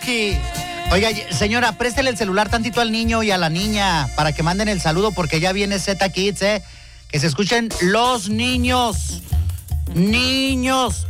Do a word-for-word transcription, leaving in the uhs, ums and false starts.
Chucky. Oiga, señora, préstele el celular tantito al niño y a la niña para que manden el saludo porque ya viene Z Kids, ¿eh? Que se escuchen los niños. Niños.